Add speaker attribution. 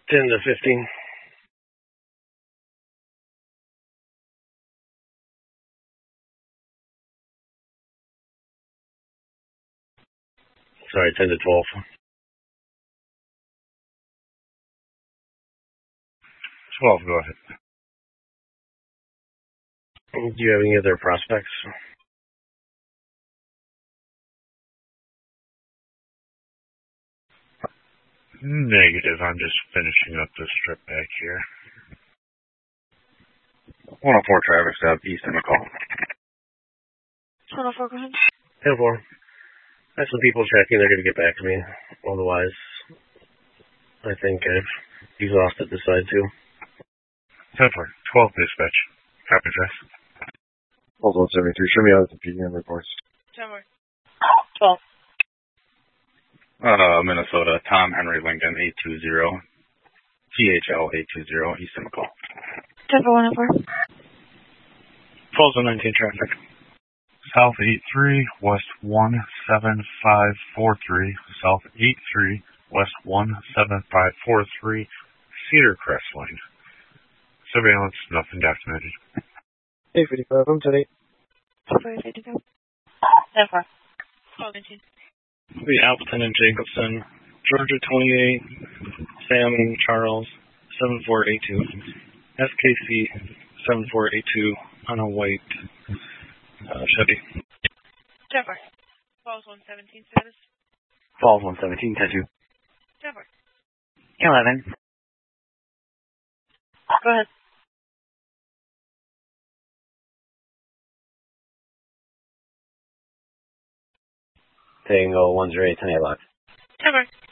Speaker 1: 10 to 15. Sorry, 10 to 12.
Speaker 2: 12, go ahead.
Speaker 1: Do you have any other prospects?
Speaker 2: Negative. I'm just finishing up the strip back here.
Speaker 3: 104 traffic stop east of McCall.
Speaker 4: 104, go ahead.
Speaker 1: 10-4. I have some people checking. They're going to get back to me. Otherwise, I think I've exhausted this side too.
Speaker 2: 10-4. 12 dispatch. Copy, Jess.
Speaker 3: 173. Show me out the PDM reports.
Speaker 4: 10-4. 12.
Speaker 3: Minnesota, Tom Henry Lincoln, 820. THL 820, east of McCall.
Speaker 4: 10-4, 104.
Speaker 1: 12-19 traffic.
Speaker 2: South 83, west 17543. South 83, west 17543. Cedar Crest Lane. Surveillance, nothing documented.
Speaker 1: 855, I'm 10-8.
Speaker 4: 10-4, 10-4. 12-19.
Speaker 1: We Appleton and Jacobson, Georgia 28, Sam and Charles, 7482. SKC 7482 on a white Chevy.
Speaker 4: 10-4. Falls 117 status.
Speaker 5: Falls 117, 10-2.
Speaker 4: 10-4.
Speaker 5: 11.
Speaker 4: Go ahead.
Speaker 5: Tango 108, 10-8 lock.
Speaker 4: 10-4.